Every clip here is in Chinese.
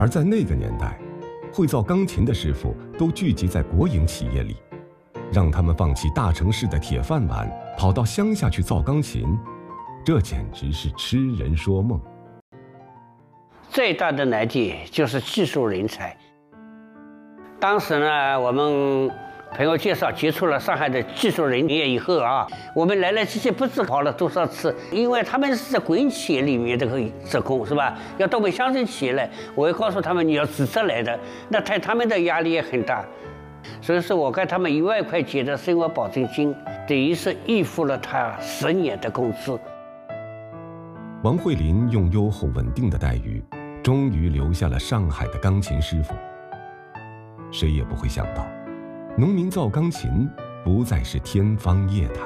而在那个年代，会造钢琴的师傅都聚集在国营企业里，让他们放弃大城市的铁饭碗，跑到乡下去造钢琴，这简直是痴人说梦。 最大的难题就是技术人才。当时呢，我们朋友介绍接触了上海的技术人员以后啊，我们来这些不知跑了多少次，因为他们是在国营企业里面这个职工是吧？要到我们乡镇企业来，我会告诉他们你要自责来的，那他们的压力也很大。所以说我给他们1万块钱的生活保证金，等于是预付了他10年的工资。 王慧林用优厚稳定的待遇，终于留下了上海的钢琴师傅。谁也不会想到，农民造钢琴不再是天方夜谭。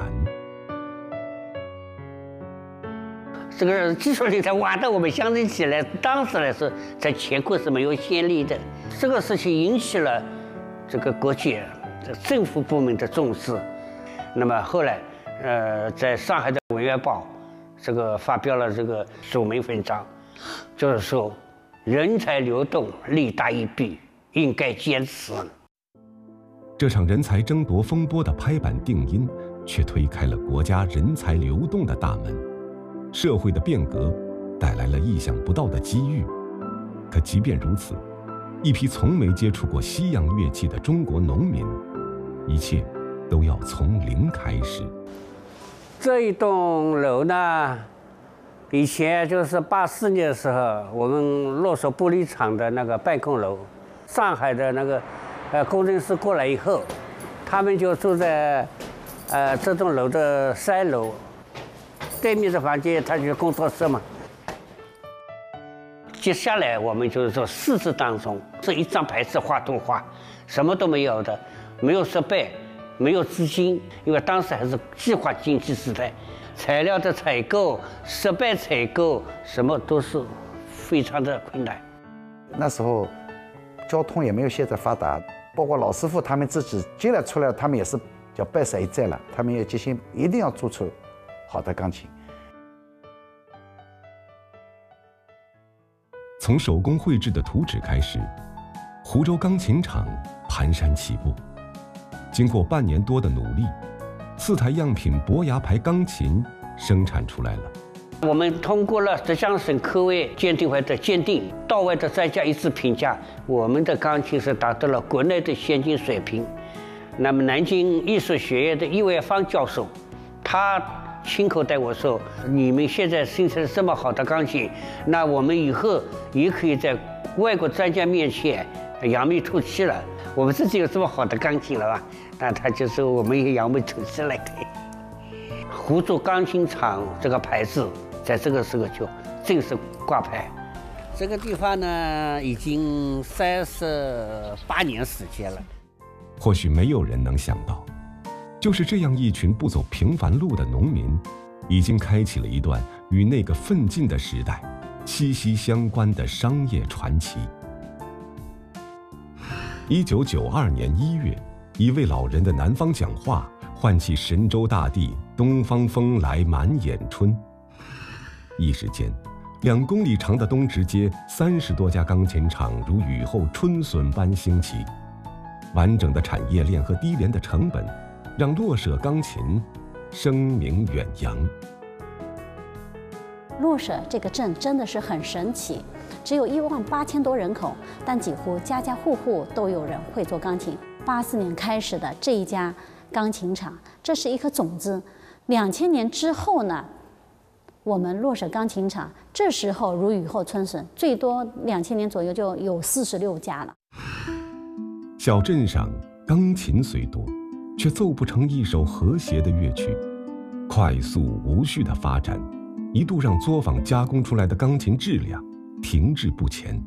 这个技术人才挖到我们乡镇起来，当时来说在全国是没有先例的。这个事情引起了这个国界政府部门的重视。那么后来，在上海的《文汇报》这个发表了这个署名文章，就是说人才流动利大于弊，应该坚持。 这场人才争夺风波的拍板定音，却推开了国家人才流动的大门。社会的变革带来了意想不到的机遇。可即便如此，一批从没接触过西洋乐器的中国农民，一切都要从零开始。 这一栋楼呢，以前就是84年的时候，我们洛索玻璃厂的那个办公楼，上海的那个工程师过来以后，他们就住在这栋楼的3楼，对面的房间它就是工作室嘛。接下来我们就是说4次当中，这一张白纸画动画，什么都没有的，没有设备，没有资金，因为当时还是计划经济时代，材料的采购、设备采购，什么都是非常的困难。 那时候交通也没有现在发达，包括老师傅他们自己进来出来，他们也是叫拜师一再了，他们也决心一定要做出好的钢琴。 从手工绘制的图纸开始，湖州钢琴厂蹒跚起步。经过半年多的努力，4台样品伯牙牌钢琴生产出来了。 我们通过了浙江省科委鉴定会的鉴定，到外的专家一致评价，我们的钢琴是达到了国内的先进水平。那么南京艺术学院的易伟芳教授，他亲口对我说：“你们现在生产这么好的钢琴，那我们以后也可以在外国专家面前扬眉吐气了。我们自己有这么好的钢琴了吧？”那他就说我们也扬眉吐气了。湖州钢琴厂这个牌子，在这个时候就正式挂牌。这个地方呢，已经38年时间了。 或许没有人能想到，就是这样一群不走平凡路的农民，已经开启了一段与那个奋进的时代息息相关的商业传奇。1992年1月，一位老人的南方讲话，唤起神州大地东方风来满眼春。一时间，2公里长的东直街30多家钢琴厂如雨后春笋般兴起。完整的产业链和低廉的成本，让洛舍钢琴声名远扬。 洛舍这个镇真的是很神奇，只有18000多人口，但几乎家家户户都有人会做钢琴。84年开始的这一家钢琴厂，这是一颗种子。2000年之后呢，我们洛舍钢琴厂这时候如雨后春笋，最多2000年左右就有46家了。 小镇上钢琴虽多，却奏不成一首和谐的乐曲。快速无序的发展，一度让作坊加工出来的钢琴质量停滞不前。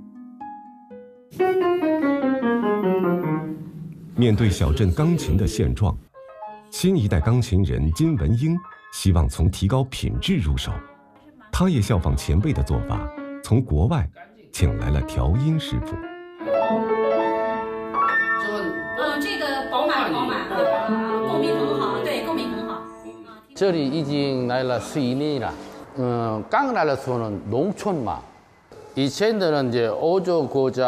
面对小镇钢琴的现状，新一代钢琴人金文英希望从提高品质入手。他也效仿前辈的做法，从国外请来了调音师傅。 这个饱满，共鸣很好，对，共鸣很好。 这里已经来了11年了。刚来的时候呢，农村嘛， 以前的人이제 오조 고자